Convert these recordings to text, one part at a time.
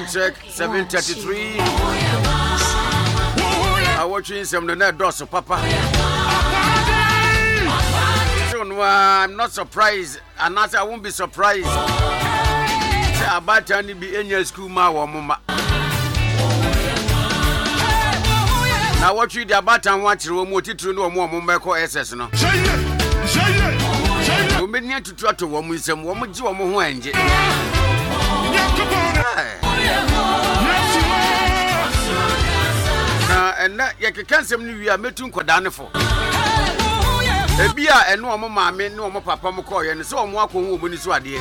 check 7:33. I watching some the net doors papa. So no, I'm not surprised, and I won't be surprised. Say about to be in your school ma or mama. Now watch you the about and watch room what it no more mumako SS no. We be near to try to warm with some woman to mo enje. And that you can some we are meeting Kodane for. Ebia and no mama me no papa mo call and so mo akon wo ni so ade.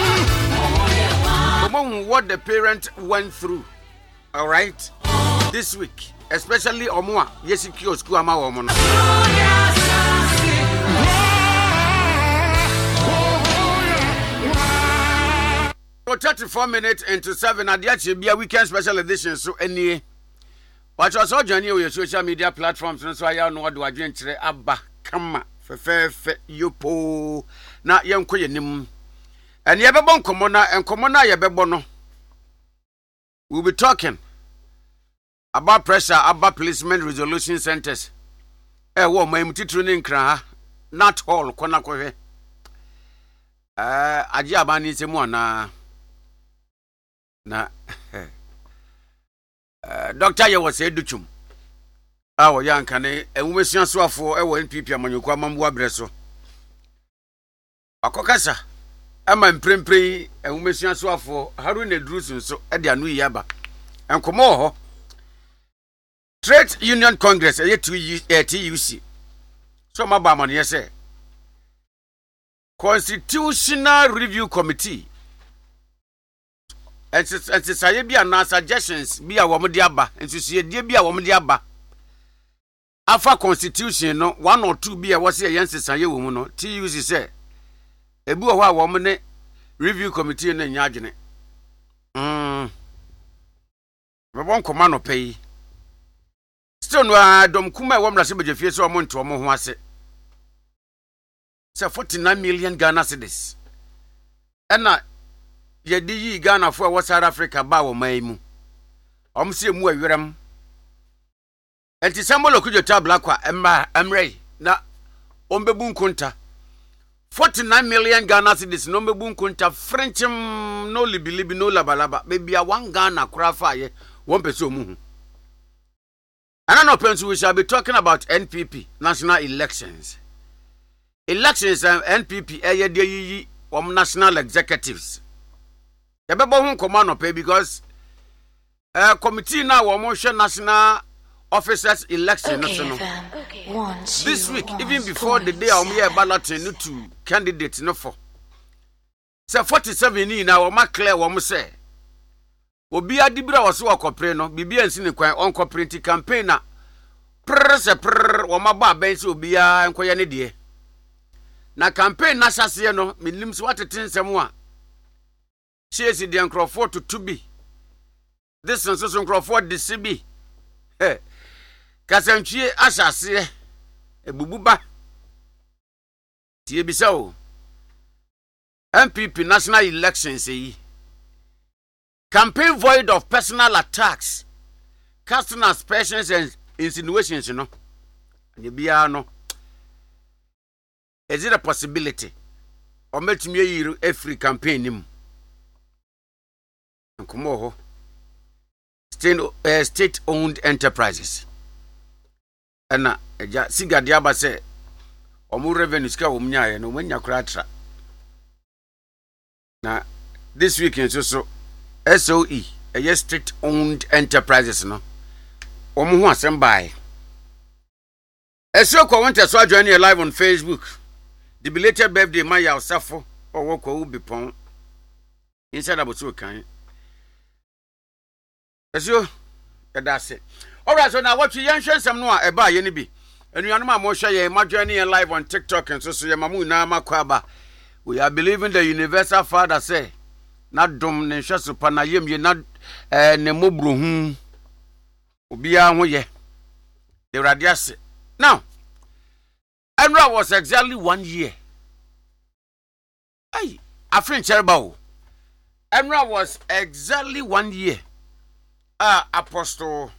What the parent went through. All right. This week, especially Omoa, yes secure school ama wo no. 34 minutes into 7 at the be a weekend special edition so any watch us all journey on your social media platforms so I know what do I drink today abba kama fe yopo na yenko yenim and ye bebon komona and komona ye bebo no we'll be talking about pressure about policemen resolution centers wo ma mtitru ne nkra not all kona kohwe aji abani semu ana na Doctor ye was educhum awo yanka ne enwumesia soafo ewo NPP amanyoko amambu abreso akokasa ama mprempren enwumesia soafo Haruna Drusun so e de anu yaba enkomo ho Trade Union Congress e TUC so maba man ye say Constitutional Review Committee and say bi na suggestions bi a wo mo de aba ensusuye die bi a wo mo de aba afa constitution no 1 or 2 bi a wo se yensesan ye wo mu no TUC say ebi wo ho a wo mo ne review committee no nya adwene bon koma no pay still no adom kuma e wo mra se begefie so mo nto mo ho ase say 49 million Ghana cedis ena yedi yi Ghana fo wa South Africa ba wo mai mu omse mu awerem enti sambolo kujo tabla kwa emre na ombebu nkunta 49 million Ghana cedis no ombebu nkunta frenchim no libilibi no labalaba bebia 1 Ghana krafa ye won pese omu ana no penso we shall be talking about NPP national elections NPP eyede yi national executives Yabebo hun command pay because committee now we national officers election this week even before the day of me balloting to candidates no for say 47 ni na we ma clear we say obi adibira wo so akopre no bibia nsi ne kwan on corporate campaign na we ma ba ben se obi a enkoye ne de na campaign na sase no minim so watete nsem a Chase the Crawford to be. This is so Crawford the CB. Hey, Casanchi Ashasi, a bububa. Tiebiso MPP national elections, campaign void of personal attacks, casting aspersions and insinuations, you know. No. Is it a possibility? Or make me a free campaign? Nkomo state-owned enterprises. And Siga Diaba say, Omu revenue ska umnya no wenya kratra. Na this weekend so SOE, a state-owned enterprises no. Omu ho asem bai. Esio kwa wanta so join you live on Facebook. The belated birthday Maya Osafo or woko ubi pon. Inside about so kan. Esio that's it. All right, so now what you mention some no e ba ye ni bi. Enuanu ma mo hwe ye ma journey live on TikTok and so ye mamu na makwaba. We are believing the universal father say na dom ne hwe so pa na yem ye na ne mobro hu obi a ho ye. The radiase. Now, Enra was exactly 1 year. Hey, Afrin Cherba. Enra was exactly 1 year Apostle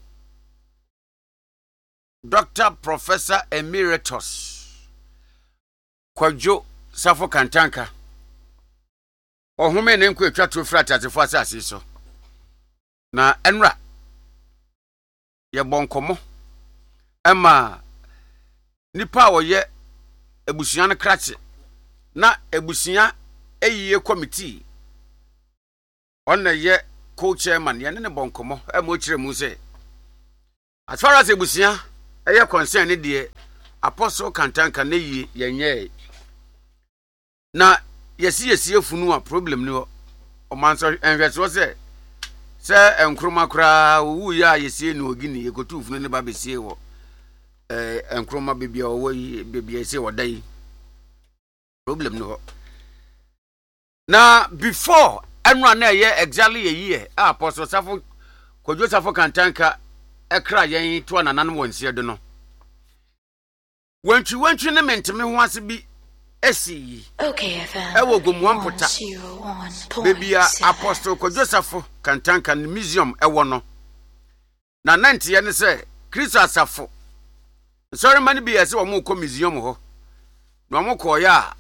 Dr. Professor Emeritus Kwadwo Safo Kantanka Ohume ne nko etwa to frata tefo asase so na enra ye bonkomo ema nipa woye ebusuan no krache na ebusuan eyiye committee onna ye co-chairman ye ne bonkomo ema okire mu se as far as ebusuan eye concern ne de Apostle Kantanka ne yi yenye na yesi efunu a problem ni o manso enhweso se enkroma kra wu ya yesi no ogini yekotu funu ne ba besie wo enkroma bebia wo yi bebia ese wodai problem no na before enra na ye exactly a year Apostle Safo Kwadwo Safo Kantanka ekra yen to ananan wonsie do no wantwi ne menteme ho ase bi esi okay FM ewo gomwan pota bebia Apostle Kwadwo Safo Kantanka museum ewo no na nantie ne se Kristo Asafo sorry mani bi ese wo mo ko museum ho na mo ko ya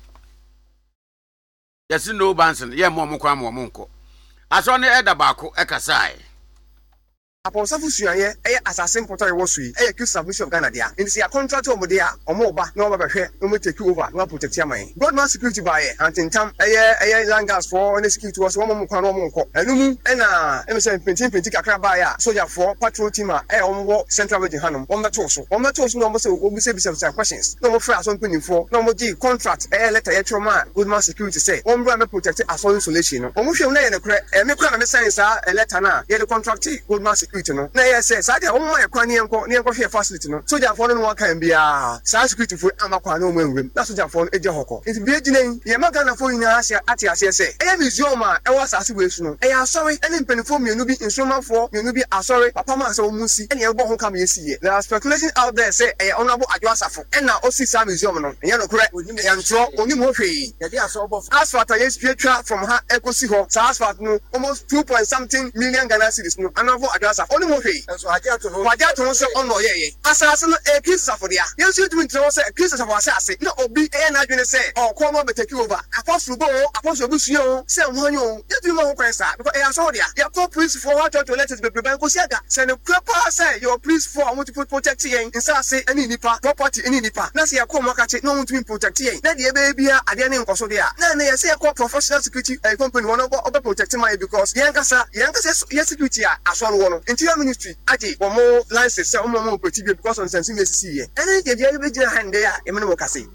yesi no bansen ye mo kwa mo nko aso ne eda baako ekasai Apostle Fusuaye asase mpota ye wosui Kristo Submission of Ghana dia nti ya contract o mode a omo ba na oba behwe no mo take over no protect yaman Godman security buy antintam langas for any security was one mo kwa no mo nko enum na emse penti kakra buy a soldier for patrol team a omo central region hanom omo to so no mo se obi se bisa questions no mo free aso mpani for no mo di contract letter ye troma Godman security say omo bra me protect aso isolation no omo hwem na ye ne kra me kra na me sign sa letter na ye the contract Godman no na yes sadia wo mo ekwa ne enko hwe facility no soldier for no one kan bia sa security for amakwa na o manwem na soldier for no eje hoko nti bi egine ye magana for nyina ati ase se museum a e wa sase we su no asori ene mpenifo mienu bi instrument for mienu bi asori papa ma se o musi ene ebo ho kam yesiye there are speculation out there say honorable Adwo Asafo ena o si sa museum no enye no kore yantro onim ho hwe ye dia so obo asphalt ye spiritual from ha ekosi ho sa asphalt no almost 2.something million Ghana cedis no honorable Adwo Asafo oni mo hwe so ajato so ono ye asase no Kristo Safo dia yesu tumi tro se Kristo Safo asase na obi na adwene se ko no be take over apostle busuo se honyo yetu mo ho kwensa because aso dia ya call priest for what to let it be prepare ko siaga se ne kwapa say your priest for want to protect yen insase any nipa property any nipa na se ya ko mo ka che no want to protect yen na de be bia ade ne nkoso dia na ye se ya call professional security company one oba protect my because yen kasa security a aso no no interior ministry aje omo license se omo protect because on sense mesisi ye ene de dia be jira hande ya e me no kase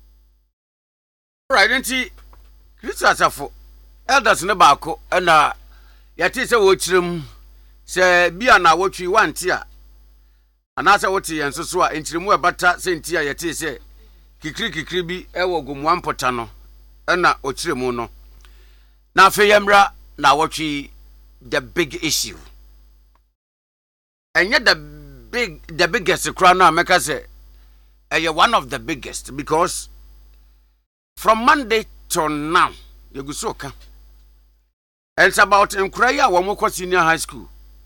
right nti Kristo Asafo elders ne baako na yati se wo kirem se bia na wotwi wanti a anasa woti yensoso a enkyiremu ebata senti a yati se kikri bi ewo gomwan pota no na okiremu no na afeyemra na wotwi the big issue enye the biggest crown na make say one of the biggest because from Monday to now yegusoka it's about enkraya wo mo senior high school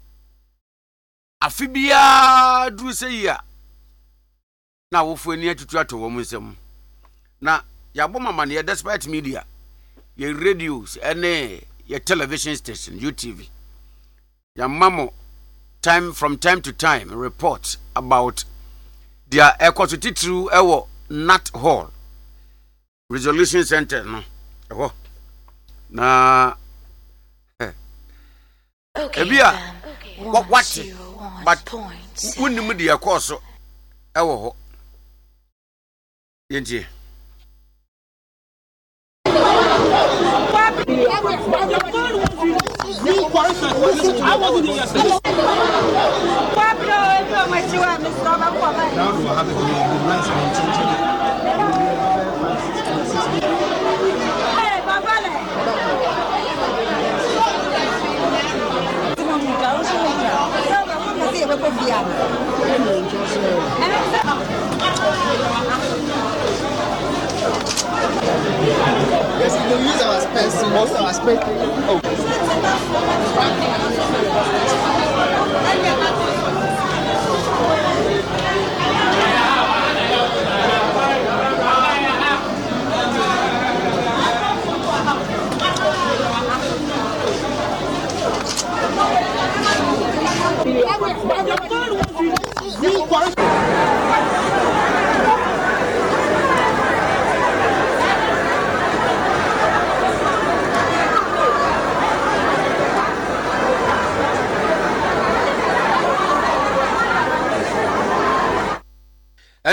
afibia dru say ya na wo fu ani atutu ato wo mo nsem na yabo mama ne despite media ye radios ene ye television station UTV ya mamo from time to time report about their equity ewo Nat Hall Resolution Center no na ebia what but wunni de yakoso ewo ho yenti I wasn't here yesterday. Now we will have a nice yes, we use our space, most of our space. Oh.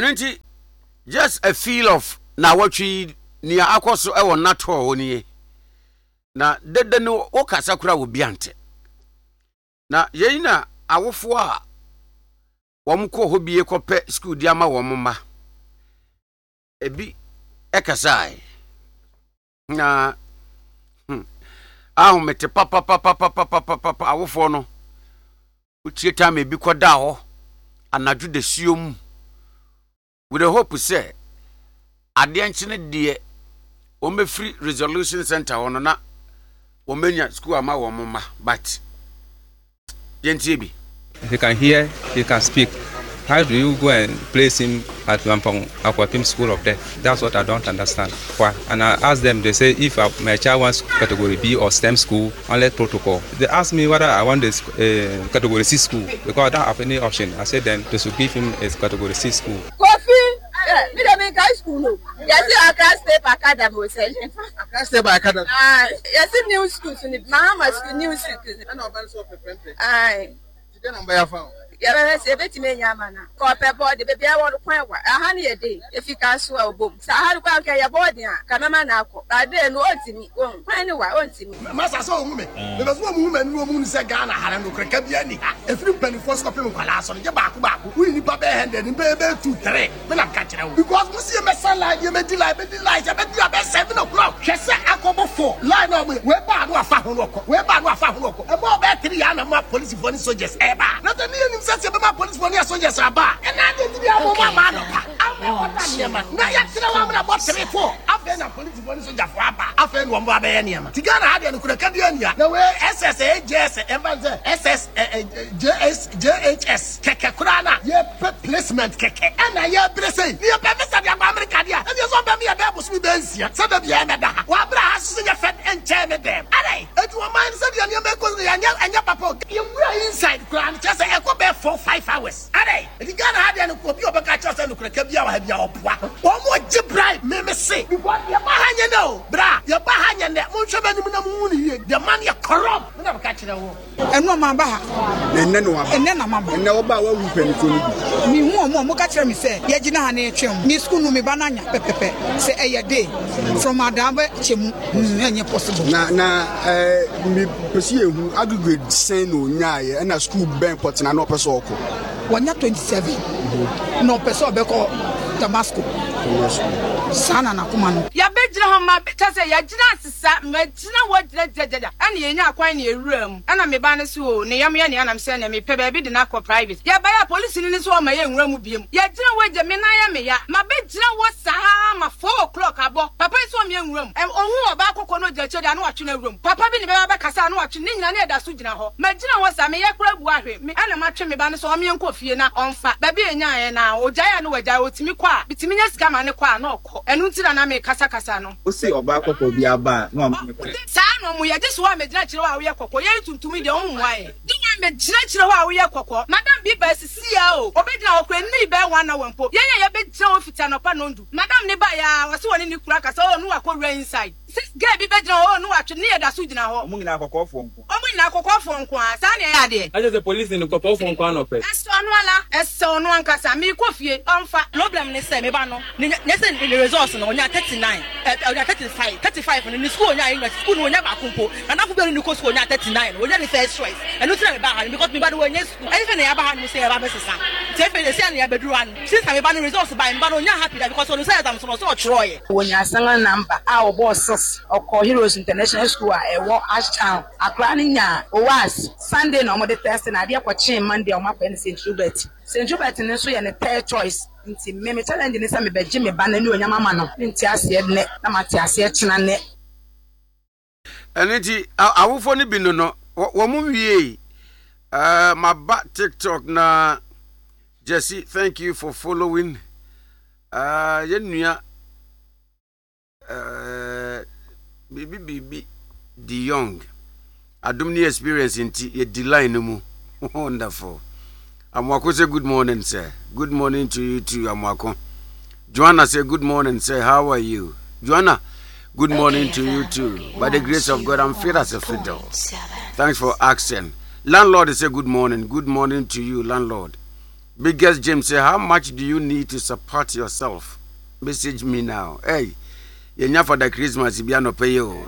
nti just a feel of na watwi nia akoso e won nato oni na dede no o kasa kura wo biante na yeyi na awofo a wom ko hobie kope school dia ma wom ma ebi ekasai na mete papa awofo no utie time ebi koda ho anadwo de suom with the hope say ade nchine de o me free resolution center wono na o menya school ama wo mama but yentibi he can hear, he can speak. How do you go and place him at Wampong Aquapim School of Death? That's what I don't understand. Why? And I asked them, they say if my child wants category B or STEM school, only protocol. They asked me whether I want this category C school because I don't have any option. I said then they should give him a category C school. Me don't make high school no. Yes, I can't stay back academy. I can't stay by academy. Yes, new school. Mama school new school. I know about so pepper. Aye. Today number your phone. Yeah, say bet me nyamana. Ko pepper the baby I want to point wa. Aha na day. If you can so obom. Sa ha ko an ya body a. Ka mama na akọ. Ade no ontimi. Won. Kwan ni wa ontimi. Masa so mu me. Me be so mu me no mu ni se Ghana hara no kreka bia ni. Efiri penifo scope mu kwala so. Je baako baako. Wi ni pa be 100 ni be 2 3. Me na ka kire wo. Because mu see me sala ye me di light be 7 o'clock. Hwese akobo 4. Line no we ba no afa ho no ko. We ba no afa ho no ko. E mo be 3 ya na ma police for ni soldiers e ba. Na the ni say be ma police for ni soldiers aba. E na dey di abo ma no pa. Na ya tira wa na bot 3 4. Afa na police for ni soldiers for aba. Afa no mo aba ye ni ma. Tigana ha dey no kura ka dia nia. Na we SSA JS evanze SS JHS keke kura na ye placement keke. Na ye brese. Ni be visa dia America dia. E so be me ye be bosu be nsia. Se be bia me da. Wa bra ha so ye fed enche me dem. Alai. Edu o man se dia ni me ko ya anya papa. You were inside kura. Just say e ko be 4-5 hours. Alai. Tigana ha dey no ko bi obeka cha se no kura ka bia wa ha bia opoa. O mo je bribe me say. Because ye ba hanya no. Bra, ye ba hanya ne. Mo hwe ba ni na mu ni ye. The man ye corrupt. Me na ka kire wo. Eno ma ba ha. Enne no aba. Enne na ma ba. Enne wo ba wa wu panifo ni bi. Mi hu mo ka kire mi say ye gina ha na etwem. Mi school no me ba na nya pepepe. Say eye day from Adabe chemu. Enye possible. Na mi pesi ehu aggregate sen no nya ye na school ben port na no person oko. Wanya 27. No person obeko Damascus. Sana na kuma no. Ya bejira ho ma ta say ya gina asesa, ma gina wo gina ana ye nya akwan na ewuram. Ana me ba ne so ne yam ye ne anam se na me pe ba bi de na akọ private. Ya ba ya police ni so ma ye nwuram biem. Ya gina wo je me na ya me ya. Ma bejira wo saa ma 4 o'clock abo. Papa so me nwuram. Ohun oba akọkọ no je chede anu atwe na ewuram. Papa bi ne ba kasa anu atwe ne nyina na eda so gina ho. Ma gina wo saa me ye kura bu ahwe. Me ana ma twe me ba ne so me enko fie na onfa. Ba bi enya ye na ojaya no wajaya otimi kwa. Bitimi nya sika ma ne kwa na okọ. Enu ntira na me kasa no. O se oba akọkọ bi aba no am. Sa no mu ye je so me gina kire wa wo ye kokọ. Ye tuntumi de ohun wa ye. Di wa me gina kire wa wo ye kokọ. Madam bi ba sisi ya o. Obegina okọ ni be wan na wampo. Ye be gina ofita no pa no ndu. Madam ne ba ya wase woni ni kura kasa o nu akọ inside. Six girl bi be gina o nu atwe ne ye da so gina ho. Omu nyina akọkọ fo nko. Omu nyina akọkọ fo nko a. Sa ne ya de. I just the police in the cop fo nko anope. Eso no ala. Eso no ankasa me ko fie. Onfa. Problem ne say me ba no. Ne say the results no onya 39. Onya 35 no school onya English school no onya ba kompo. Na na fubere ni ko school onya 39. Onya the first choice. And no tell me ba ha because me ba do onya school. Anything na ya ba ha no say ya ba mesesa. Tefe dey say na ya beduru an. Since me ba no results ba me ba no onya happy that because on say exam so Troy. Wonya sanga number a obo 6 okọ Heroes International School a ewo Ashtown. Akra ni nya owas Sunday na omo de test na de akọ Monday omo akọ St. Hubert. St. Hubert ne so ye ne third choice. Nti me challenge ni say me beje me ba na ni onya mama no. Nti ase ne na mate ase chena ne. Eniti awufo ni bi no wo mu wie my back TikTok na Jesse, thank you for following. Yenua bibi the young adumni experience inti ye delay no mu. Wonderful. Amwako say good morning, sir. Good morning to you too, Amwako. Joanna say good morning, sir. How are you? Joanna, good morning to you too. By the grace of God, I'm fit as a fiddle. Thanks for asking. Landlord say good morning. Good morning to you, landlord. Biggest James say, how much do you need to support yourself? Message me now. Hey, you're for the Christmas, you no pay you.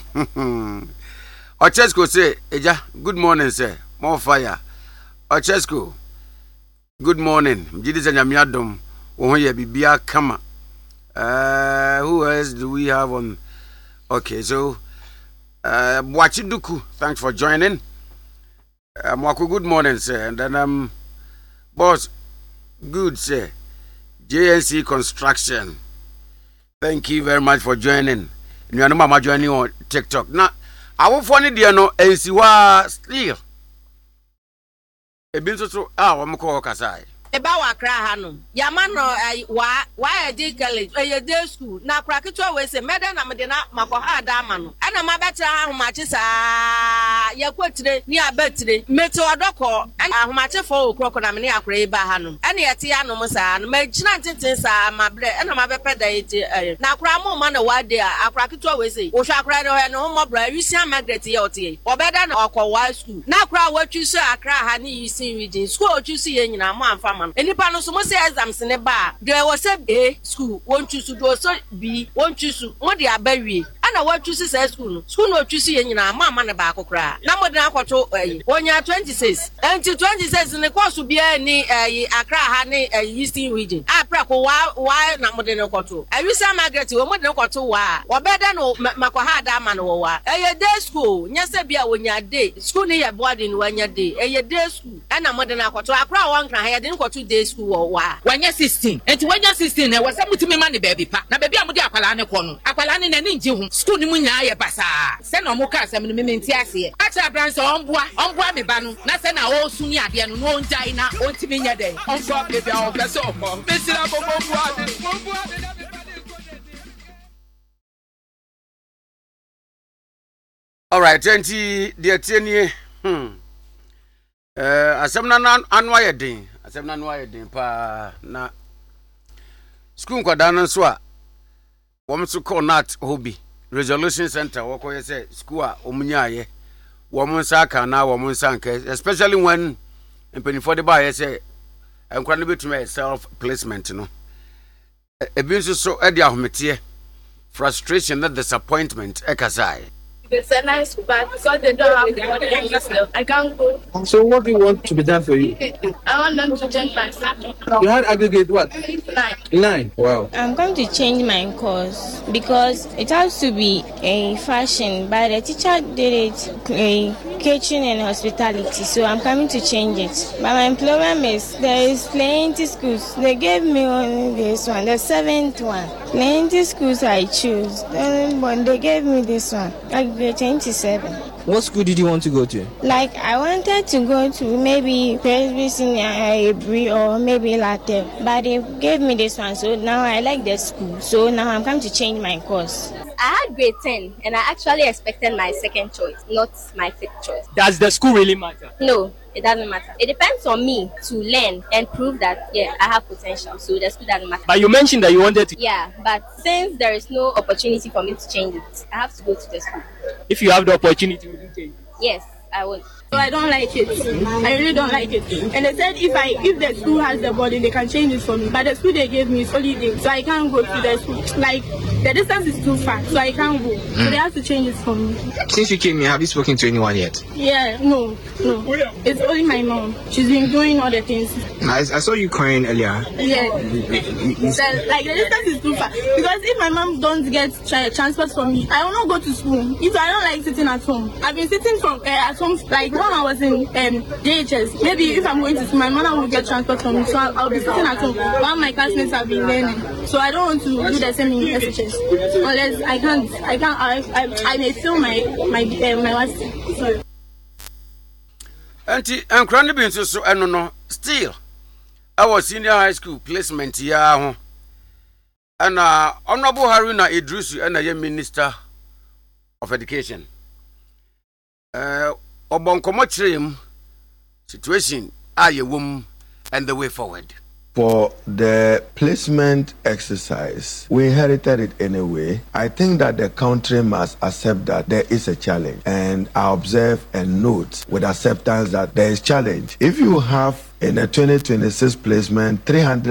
Ochesco say, Eja, good morning, sir. More fire. Ochesco, good morning. Jidis and Yamiadom, Ohoya Bibia Kama. Who else do we have on? Okay, so Bwachiduku, thanks for joining. Mwaku, good morning, sir. And then boss, good, sir. JNC Construction. Thank you very much for joining. You know, Mama joining on TikTok. Now, our funny dear no NCWA still. A bit so I'm call Kasai. Eba wa kra ha no yama no wa edi college day school na prakito we say meda na me na makọ ha da ama no ana ma betra ahomache saa ye kwetire ni abetire mete odoko ahomache fo okroko na me ne akra eba ha no ana yete ya no saa no ma gina tintin saa ma bre ana ma bepe da eti na akra mo ma na wa de akra kito we say wo hwa akra no he no mo bra Yusia Margaret ye otie obeda na okọ school na akra wa twi so akra ha ni Eastern Region school twi so ye nyina mo amfa Enipa no so mo say exams ne ba there was a school won choose do so B won choose mo de abawie ana wa choose say school no choose ye nyina ma ne ba akokra na mo de akoto wonya 26 until 26 ne course bia ni Accra ha ni Eastern Region apra ko wa na mo de ne koto Yusia Margaret wo mo de ne koto wa obeda no makọ ha da ma no wa day school nya se bia wonya day school ni ye boarding wonya day day school ana mo de ne akoto Accra wan kra ha ye de ne koto day school wa wanya 16 enti wanya 16 na wasa mutimi ma ne baby pa na baby amudi akwala ne kọ no akwala ne na nji hu school ni mu nya ye basa se na mo ka asem ne menti ase acha branch onboa me ba no na se na o su ni ade no no njai na ontimi nya den onso baby a o pese o mo besira boboa de all right, enti de tienie asem na anwa ye den asem na anwa ye den pa na school kwada no so a wom so call not hobby resolution center woko ye say school a omunya ye wom nsa aka na wom nsa nka especially when for the buy say enkwa no betuma self placement no ebi so e de ahomete frustration and disappointment ekasai. It's a nice but because they don't have the money, I can't go. So what do you want to be done for you? I want them to change my subject. You had aggregate what? 9. Wow. I'm going to change my course because it has to be a fashion, but the teacher did it catering and hospitality, so I'm coming to change it. But my problem is there is plenty schools. They gave me only this one, the 7th one. Plenty schools I choose, but they gave me this one. Grade 27. What school did you want to go to? Like I wanted to go to maybe Presby Senior Abri or maybe Latte, but they gave me this one, so now I like the school. So now I'm coming to change my course. I had grade 10 and I actually expected my second choice, not my 5th choice. Does the school really matter? No, it doesn't matter. It depends on me to learn and prove that, yeah, I have potential. So the school doesn't matter. But you mentioned that you wanted to... Yeah, but since there is no opportunity for me to change it, I have to go to the school. If you have the opportunity, will you change it? Yes, I would. So I don't like it. I really don't like it. And they said if the school has the body, they can change it for me. But the school they gave me is only day, so I can't go to the school. Like the distance is too far, so I can't go. So they have to change it for me. Since you came here, have you spoken to anyone yet? Yeah, no. It's only my mom. She's been doing all the things. I saw you crying earlier. Yeah. Like the distance is too far. Because if my mom don't get transport for me, I will not go to school. If I don't like sitting at home. I've been sitting at home like when I was in JHS. Maybe if I'm going to school, my mother will get transport for me, so I'll be sitting at home while my classmates have been learning. So I don't want to do the same in SHS unless I may fail my last. Sorry. Auntie, I'm crying being so I don't know. Still, our senior high school placement here. And Honorable Haruna Idrisu and I am Minister of Education. Obonkomochrim situation are your womb and the way forward. For the placement exercise, we inherited it anyway. I think that the country must accept that there is a challenge, and I observe and note with acceptance that there is challenge. If you have In the 2026 placement,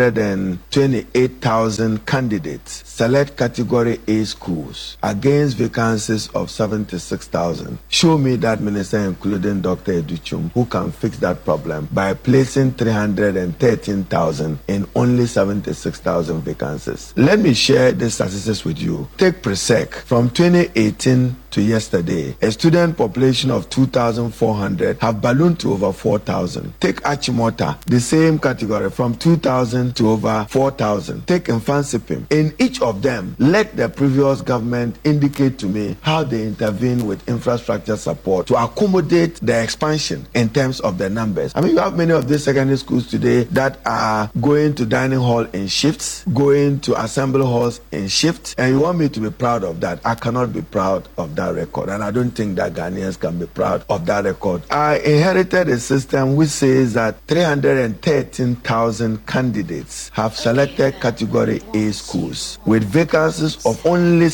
328,000 candidates select category A schools against vacancies of 76,000. Show me that minister, including Dr. Educhum, who can fix that problem by placing 313,000 in only 76,000 vacancies. Let me share the statistics with you. Take Presec. From 2018 to yesterday, a student population of 2,400 have ballooned to over 4,000. Take Achimota, the same category, from 2,000 to over 4,000. Take Infansipim. In each of them, let the previous government indicate to me how they intervene with infrastructure support to accommodate the expansion in terms of the numbers. I mean, you have many of these secondary schools today that are going to dining hall in shifts, going to assembly halls in shifts, and you want me to be proud of that. I cannot be proud of that record, and I don't think that Ghanaians can be proud of that record. I inherited a system which says that 313,000 candidates have selected category A schools with vacancies of only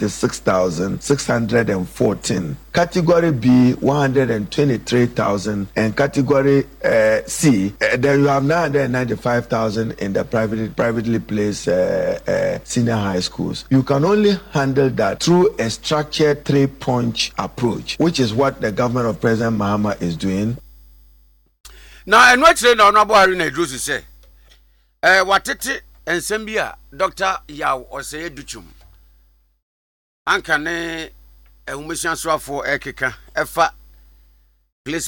76,614. Category B, 123,000, and category C, then you have 995,000 in the privately placed senior high schools. You can only handle that through a structured three-punch approach, which is what the government of President Mahama is doing. Now, and what's the honorable Haruna Idrusi say? What it and Sambia, Dr. Yao or say Duchum. Ankane. Umishan Swafo Ekeka, Efa